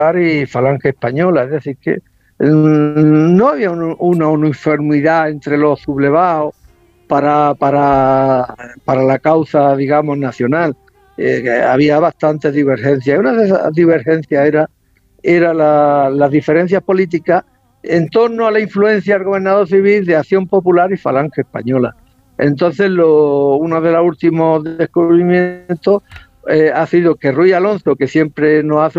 y Falange Española, es decir, que no había una uniformidad entre los sublevados para la causa, digamos, nacional. Había bastantes divergencias. Una de esas divergencias era las diferencias políticas en torno a la influencia del gobernador civil de Acción Popular y Falange Española. Entonces, uno de los últimos descubrimientos ha sido que Ruy Alonso, que siempre nos hace